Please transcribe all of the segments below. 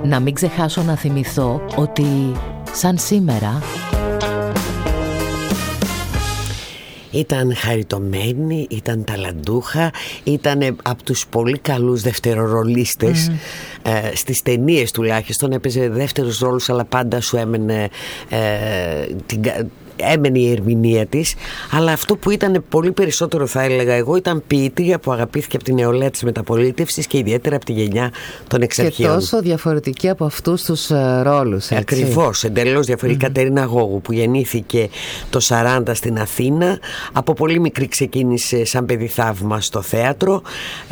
Να μην ξεχάσω να θυμηθώ ότι σαν σήμερα ήταν χαριτωμένη, ήταν ταλαντούχα, ήταν από τους πολύ καλούς δευτερορολίστες. Στις ταινίες τουλάχιστον έπαιζε δεύτερους ρόλους, αλλά πάντα σου έμενε έμενε η ερμηνεία της. Αλλά αυτό που ήταν πολύ περισσότερο, θα έλεγα εγώ, ήταν ποιήτρια που αγαπήθηκε από την νεολαία της μεταπολίτευσης και ιδιαίτερα από τη γενιά των εξαρχείων. Και τόσο διαφορετική από αυτούς τους ρόλους, έτσι. Ακριβώς, εντελώς διαφορετική. Κατερίνα Γόγου, που γεννήθηκε το 40 στην Αθήνα, από πολύ μικρή ξεκίνησε σαν παιδί θαύμα στο θέατρο.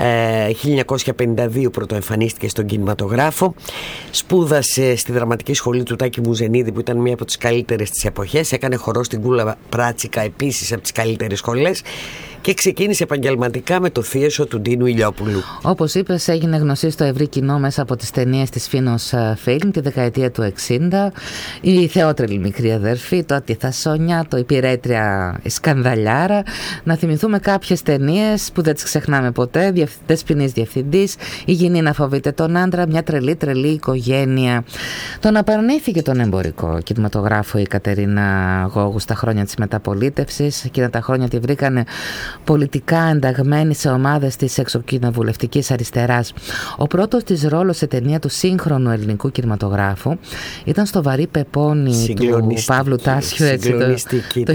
1952 πρωτοεμφανίστηκε στον κινηματογράφο. Σπούδασε στη δραματική σχολή του Τάκη Μουζενίδη, που ήταν μία από τις καλύτερες της εποχές. Έκανε χορό στην Κούλα Πράτσικα, επίσης από τις καλύτερες σχολές, και ξεκίνησε επαγγελματικά με το θίεσο του Ντίνου Ηλιόπουλου. Όπως είπες, έγινε γνωστή στο ευρύ κοινό μέσα από τις ταινίες της Φίνος Φιλμ τη δεκαετία του 60, η Θεότρελη μικρή αδερφή, το Ατιθασόνια, το Υπηρέτρια η Σκανδαλιάρα. Να θυμηθούμε κάποιες ταινίες που δεν τις ξεχνάμε ποτέ: Δεσποινής Διευθυντής, Η γυνή να φοβείται τον άντρα, Μια τρελή οικογένεια. Τον απαρνήθηκε τον εμπορικό κινηματογράφο η Κατερίνα Γόγου στα χρόνια της μεταπολίτευσης. Εκείνα τα χρόνια τη βρήκανε πολιτικά ενταγμένη σε ομάδες της εξοκοινοβουλευτικής αριστεράς. Ο πρώτος της ρόλος σε ταινία του σύγχρονου ελληνικού κινηματογράφου ήταν στο Βαρύ Πεπόνι του Παύλου Τάσιου, το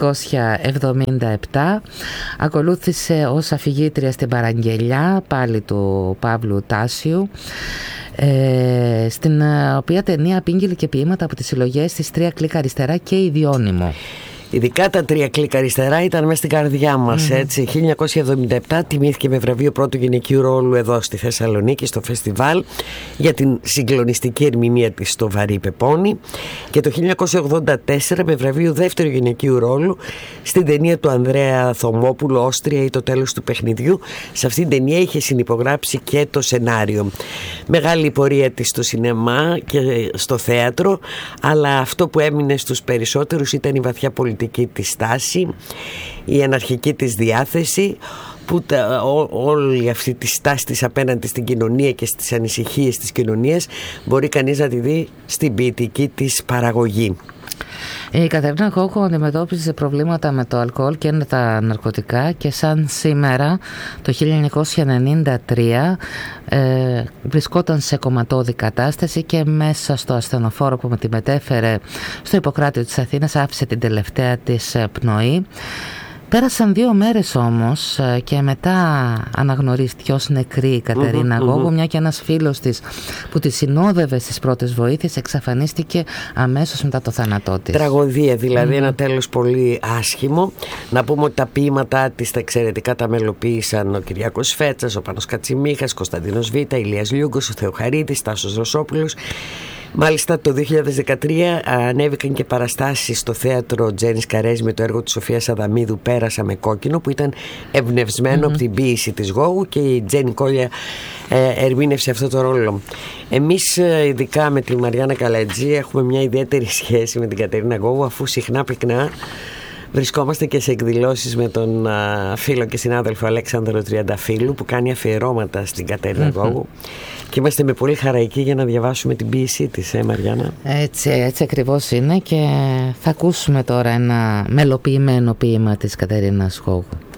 1977. Ακολούθησε ως αφηγήτρια στην Παραγγελιά, πάλι του Παύλου Τάσιου, στην οποία ταινία απήγγειλε και ποίηματα από τις συλλογές της Τρία Κλικ Αριστερά και Ιδιώνυμο. Ειδικά τα Τρία Κλικ Αριστερά ήταν μέσα στην καρδιά μας, έτσι. 1977 τιμήθηκε με βραβείο πρώτου γυναικείου ρόλου εδώ στη Θεσσαλονίκη στο φεστιβάλ για την συγκλονιστική ερμηνεία της στο Βαρύ Πεπόνι, και το 1984 με βραβείο δεύτερου γυναικείου ρόλου στην ταινία του Ανδρέα Θωμόπουλου, Όστρια ή το τέλος του παιχνιδιού. Σε αυτήν την ταινία είχε συνυπογράψει και το σενάριο. Μεγάλη η πορεία της στο σινεμά και στο θέατρο, αλλά αυτό που έμεινε στους περισσότερους ήταν η βαθιά πολιτική της στάση, η αναρχική της διάθεση, που όλη αυτή τη στάση της απέναντι στην κοινωνία και στις ανησυχίες της κοινωνίας μπορεί κανείς να τη δει στην ποιητική της παραγωγή. Η Κατερίνα Γόγου αντιμετώπιζε προβλήματα με το αλκοόλ και τα ναρκωτικά, και σαν σήμερα το 1993 βρισκόταν σε κομματώδη κατάσταση και μέσα στο ασθενοφόρο που με τη μετέφερε στο Ιπποκράτιο της Αθήνας άφησε την τελευταία της πνοή. Πέρασαν 2 μέρες όμως και μετά αναγνωρίστηκε ως νεκρή η Κατερίνα Γόγου, μια και ένας φίλος της που τη συνόδευε στις πρώτες βοήθειες εξαφανίστηκε αμέσως μετά το θάνατό της. Τραγωδία δηλαδή, ένα τέλος πολύ άσχημο. Να πούμε ότι τα ποίηματά της τα εξαιρετικά τα μελοποίησαν ο Κυριάκος Φέτσας, ο Πάνος Κατσιμίχας, Κωνσταντίνος Β, Ηλίας Λιούγκος, ο Θεοχαρίτης, Τάσος Ρωσόπουλος. Μάλιστα το 2013 ανέβηκαν και παραστάσεις στο θέατρο Τζένις Καρέζη με το έργο της Σοφίας Αδαμίδου «Πέρασα με κόκκινο», που ήταν εμπνευσμένο από την ποίηση της Γόγου, και η Τζένι Κόλια ερμήνευσε αυτό το ρόλο. Εμείς ειδικά με τη Μαριάννα Καλατζή έχουμε μια ιδιαίτερη σχέση με την Κατερίνα Γόγου, αφού συχνά πυκνά βρισκόμαστε και σε εκδηλώσεις με τον φίλο και συνάδελφο Αλέξανδρο Τριανταφύλου, που κάνει αφιερώματα στην Κατερίνα Γόγου, και είμαστε με πολύ χαραϊκοί για να διαβάσουμε την ποίησή της, Μαριάννα. Έτσι ακριβώς είναι, και θα ακούσουμε τώρα ένα μελοποιημένο ποίημα της Κατερίνας Γόγου.